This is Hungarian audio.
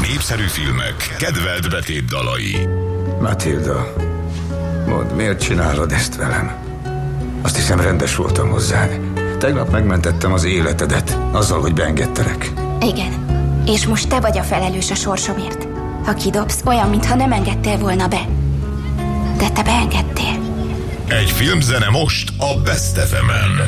népszerű filmek kedvelt betétdalai. Matilda, mondd, miért csinálod ezt velem? Azt hiszem, rendes voltam hozzád. Tegnap megmentettem az életedet, azzal, hogy beengedtelek. Igen, és most te vagy a felelős a sorsomért. Ha kidobsz, olyan, mintha nem engedtél volna be. De te beengedtél. Egy filmzene most a Best FM-en.